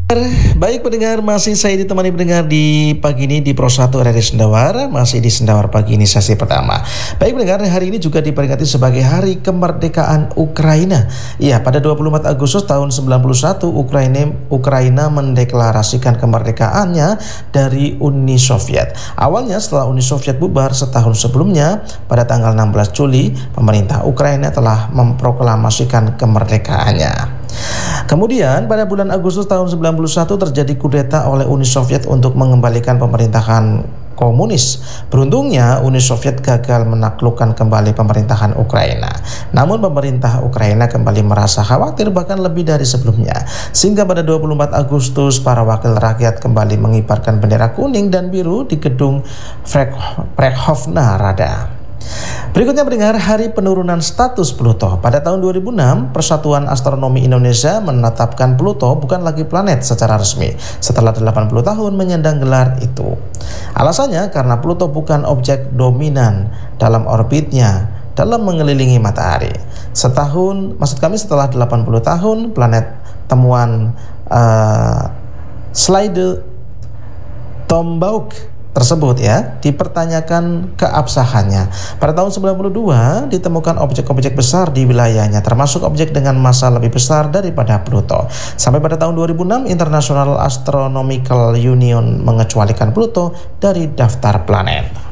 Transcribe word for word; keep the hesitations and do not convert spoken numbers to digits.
Baik pendengar, masih saya ditemani pendengar di pagi ini di Pro satu R R I Sendawar, masih di Sendawar pagi ini sesi pertama. Baik pendengar, hari ini juga diperingati sebagai Hari Kemerdekaan Ukraina. Iya, pada dua puluh empat Agustus tahun sembilan puluh satu Ukraina Ukraina mendeklarasikan kemerdekaannya dari Uni Soviet. Awalnya setelah Uni Soviet bubar setahun sebelumnya, pada tanggal enam belas Juli, pemerintah Ukraina telah memproklamasikan kemerdekaannya. Kemudian pada bulan Agustus tahun sembilan puluh satu terjadi kudeta oleh Uni Soviet untuk mengembalikan pemerintahan komunis. Beruntungnya Uni Soviet gagal menaklukkan kembali pemerintahan Ukraina. Namun pemerintah Ukraina kembali merasa khawatir bahkan lebih dari sebelumnya. Sehingga pada dua puluh empat Agustus para wakil rakyat kembali mengibarkan bendera kuning dan biru di gedung Verkhovna Rada. Berikutnya mendengar Hari Penurunan Status Pluto. Pada tahun dua ribu enam, Persatuan Astronomi Indonesia menetapkan Pluto bukan lagi planet secara resmi setelah delapan puluh tahun menyandang gelar itu. Alasannya karena Pluto bukan objek dominan dalam orbitnya dalam mengelilingi matahari. Setahun, maksud kami setelah delapan puluh tahun, planet temuan uh, Slide Tombaugh tersebut ya dipertanyakan keabsahannya. Pada tahun sembilan puluh dua ditemukan objek-objek besar di wilayahnya, termasuk objek dengan massa lebih besar daripada Pluto. Sampai pada tahun dua ribu enam International Astronomical Union mengecualikan Pluto dari daftar planet.